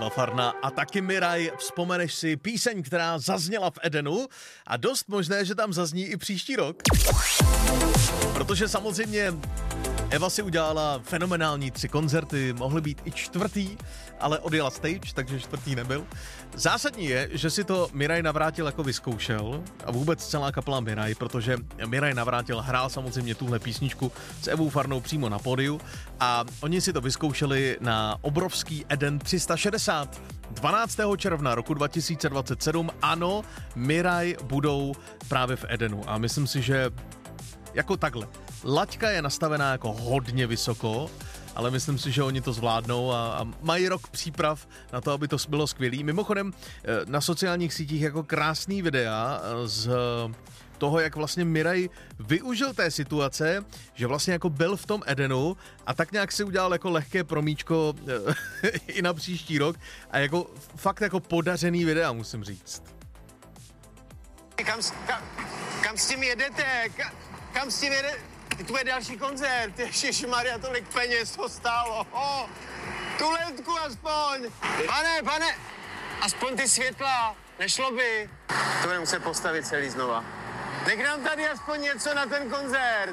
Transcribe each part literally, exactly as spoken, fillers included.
Eva Farna a taky Miraj. Vzpomeneš si píseň, která zazněla v Edenu a dost možné, že tam zazní i příští rok. Protože samozřejmě Eva si udělala fenomenální tři koncerty, mohly být i čtvrtý, ale odjela stage, takže čtvrtý nebyl. Zásadní je, že si to Miraj Navrátil jako vyzkoušel a vůbec celá kapela Miraj, protože Miraj Navrátil hrál samozřejmě tuhle písničku s Evou Farnou přímo na pódiu a oni si to vyzkoušeli na obrovský Eden tři sta šedesát. dvanáctého června roku dva tisíce dvacet sedm, ano, Miraj budou právě v Edenu a myslím si, že jako takhle. Laťka je nastavená jako hodně vysoko, ale myslím si, že oni to zvládnou a, a mají rok příprav na to, aby to bylo skvělý. Mimochodem, na sociálních sítích jako krásný videa z toho, jak vlastně Miraj využil té situace, že vlastně jako byl v tom Edenu a tak nějak si udělal jako lehké promíčko i na příští rok a jako fakt jako podařený videa, musím říct. Kam, kam, kam s tím jedete? Kam, kam s tím jedete? To bude další koncert, ježišmarja, tolik peněz to stálo. Oh, tu letku aspoň. Pane, pane, aspoň ty světla, nešlo by. To budeme muset postavit celý znova. Nech nám tady aspoň něco na ten koncert.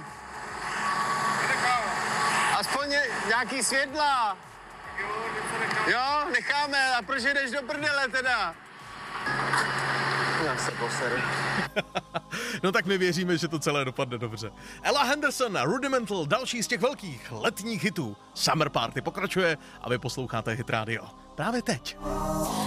Aspoň ně, nějaký světla. Jo, necháme. A proč jdeš do prdele teda? Já se poseru. No tak my věříme, že to celé dopadne dobře. Ella Henderson, Rudimental, další z těch velkých letních hitů. Summer Party pokračuje a vy posloucháte Hit Radio. Právě teď.